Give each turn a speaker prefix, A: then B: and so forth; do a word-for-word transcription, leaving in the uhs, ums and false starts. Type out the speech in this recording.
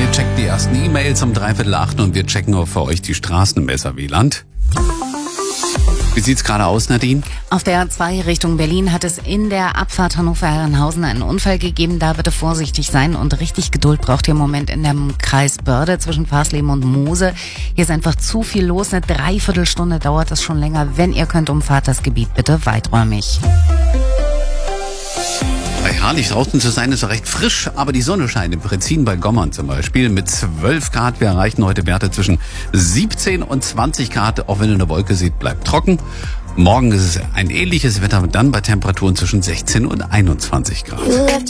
A: Ihr checkt die ersten E-Mails um dreiviertel acht und wir checken auch für euch die Straßen im S R W-Land. Wie sieht's gerade aus, Nadine?
B: Auf der A zwei Richtung Berlin hat es in der Abfahrt Hannover-Herrenhausen einen Unfall gegeben. Da bitte vorsichtig sein und richtig Geduld braucht ihr im Moment in dem Kreis Börde zwischen Farsleben und Moose. Hier ist einfach zu viel los. Eine Dreiviertelstunde dauert es schon länger. Wenn ihr könnt, umfahrt das Gebiet bitte weiträumig.
A: Herrlich draußen zu sein, ist recht frisch, aber die Sonne scheint im Prezin bei Gommern zum Beispiel mit zwölf Grad. Wir erreichen heute Werte zwischen siebzehn und zwanzig Grad, auch wenn ihr eine Wolke seht, bleibt trocken. Morgen ist es ein ähnliches Wetter, dann bei Temperaturen zwischen sechzehn und einundzwanzig Grad.